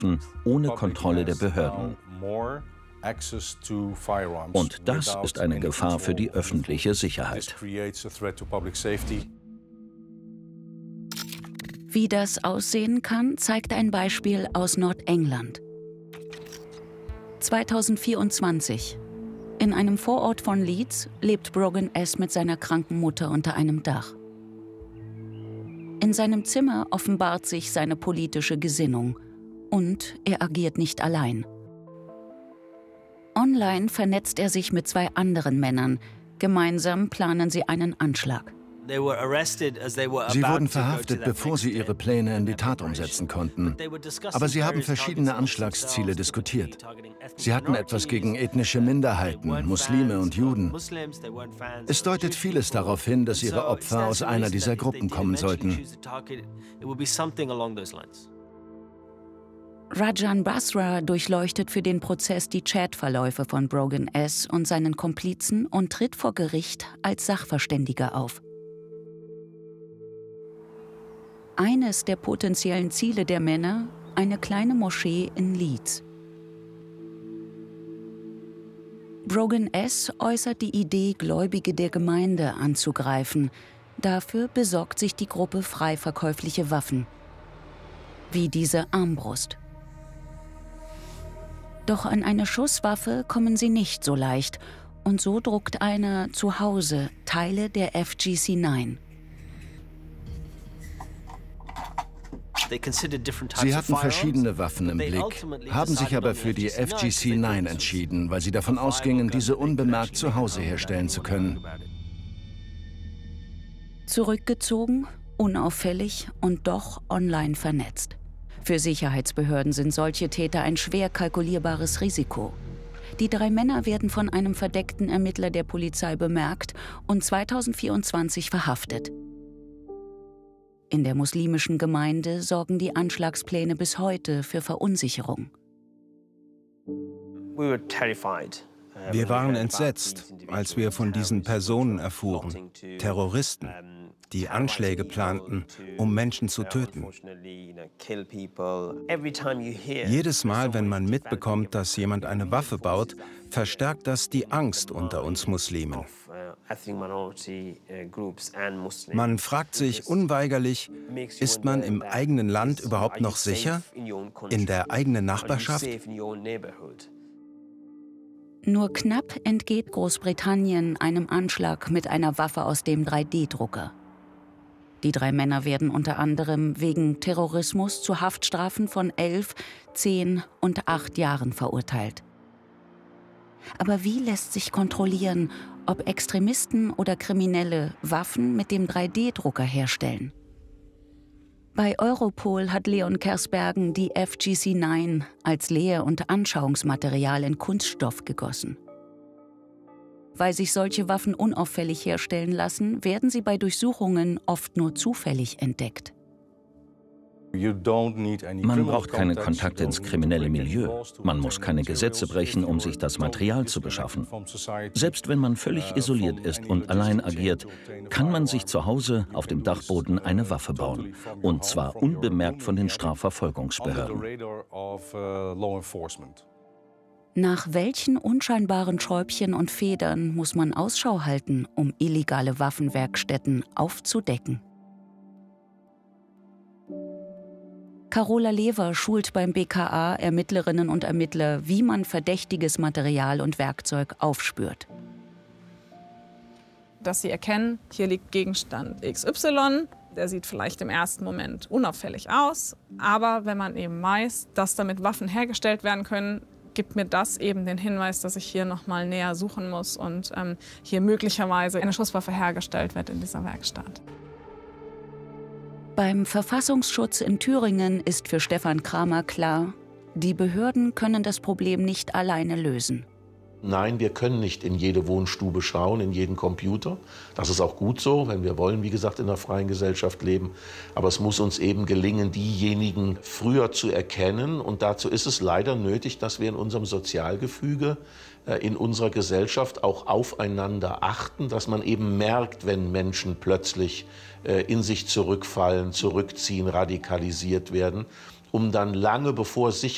Waffen ohne Kontrolle der Behörden. Und das ist eine Gefahr für die öffentliche Sicherheit. Wie das aussehen kann, zeigt ein Beispiel aus Nordengland. 2024. In einem Vorort von Leeds lebt Brogan S. mit seiner kranken Mutter unter einem Dach. In seinem Zimmer offenbart sich seine politische Gesinnung und er agiert nicht allein. Online vernetzt er sich mit 2 anderen Männern. Gemeinsam planen sie einen Anschlag. Sie wurden verhaftet, bevor sie ihre Pläne in die Tat umsetzen konnten. Aber sie haben verschiedene Anschlagsziele diskutiert. Sie hatten etwas gegen ethnische Minderheiten, Muslime und Juden. Es deutet vieles darauf hin, dass ihre Opfer aus einer dieser Gruppen kommen sollten. Rajan Basra durchleuchtet für den Prozess die Chatverläufe von Brogan S. und seinen Komplizen und tritt vor Gericht als Sachverständiger auf. Eines der potenziellen Ziele der Männer, eine kleine Moschee in Leeds. Brogan S. äußert die Idee, Gläubige der Gemeinde anzugreifen. Dafür besorgt sich die Gruppe frei verkäufliche Waffen, wie diese Armbrust. Doch an eine Schusswaffe kommen sie nicht so leicht und so druckt einer zu Hause Teile der FGC-9. Sie hatten verschiedene Waffen im Blick, haben sich aber für die FGC-9 entschieden, weil sie davon ausgingen, diese unbemerkt zu Hause herstellen zu können. Zurückgezogen, unauffällig und doch online vernetzt. Für Sicherheitsbehörden sind solche Täter ein schwer kalkulierbares Risiko. Die 3 Männer werden von einem verdeckten Ermittler der Polizei bemerkt und 2024 verhaftet. In der muslimischen Gemeinde sorgen die Anschlagspläne bis heute für Verunsicherung. Wir waren entsetzt, als wir von diesen Personen erfuhren, Terroristen, die Anschläge planten, um Menschen zu töten. Jedes Mal, wenn man mitbekommt, dass jemand eine Waffe baut, verstärkt das die Angst unter uns Muslimen. Man fragt sich unweigerlich, ist man im eigenen Land überhaupt noch sicher? In der eigenen Nachbarschaft? Nur knapp entgeht Großbritannien einem Anschlag mit einer Waffe aus dem 3D-Drucker. Die 3 Männer werden unter anderem wegen Terrorismus zu Haftstrafen von 11, 10 und 8 Jahren verurteilt. Aber wie lässt sich kontrollieren, ob Extremisten oder Kriminelle Waffen mit dem 3D-Drucker herstellen? Bei Europol hat Leon Kersbergen die FGC-9 als Lehr- und Anschauungsmaterial in Kunststoff gegossen. Weil sich solche Waffen unauffällig herstellen lassen, werden sie bei Durchsuchungen oft nur zufällig entdeckt. Man braucht keine Kontakte ins kriminelle Milieu. Man muss keine Gesetze brechen, um sich das Material zu beschaffen. Selbst wenn man völlig isoliert ist und allein agiert, kann man sich zu Hause auf dem Dachboden eine Waffe bauen. Und zwar unbemerkt von den Strafverfolgungsbehörden. Nach welchen unscheinbaren Schräubchen und Federn muss man Ausschau halten, um illegale Waffenwerkstätten aufzudecken? Carola Lewer schult beim BKA Ermittlerinnen und Ermittler, wie man verdächtiges Material und Werkzeug aufspürt. Dass sie erkennen, hier liegt Gegenstand XY, der sieht vielleicht im ersten Moment unauffällig aus, aber wenn man eben weiß, dass damit Waffen hergestellt werden können, gibt mir das eben den Hinweis, dass ich hier noch mal näher suchen muss und hier möglicherweise eine Schusswaffe hergestellt wird in dieser Werkstatt. Beim Verfassungsschutz in Thüringen ist für Stefan Kramer klar, die Behörden können das Problem nicht alleine lösen. Nein, wir können nicht in jede Wohnstube schauen, in jeden Computer. Das ist auch gut so, wenn wir wollen, wie gesagt, in einer freien Gesellschaft leben. Aber es muss uns eben gelingen, diejenigen früher zu erkennen. Und dazu ist es leider nötig, dass wir in unserem Sozialgefüge, in unserer Gesellschaft auch aufeinander achten, dass man eben merkt, wenn Menschen plötzlich in sich zurückfallen, zurückziehen, radikalisiert werden, um dann lange bevor